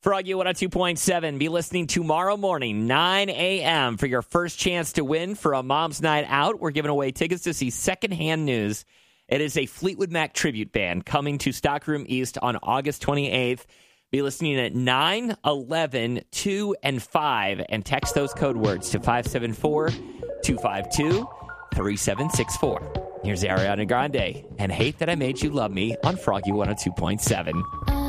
Froggy 102.7. Be listening tomorrow morning, 9 a.m. for your first chance to win for a mom's night out. We're giving away tickets to see Secondhand News. It is a Fleetwood Mac tribute band coming to Stockroom East on August 28th. Be listening at 9, 11, 2, and 5, and text those code words to 574-252-3764. Here's Ariana Grande and Hate That I Made You Love Me on Froggy 102.7.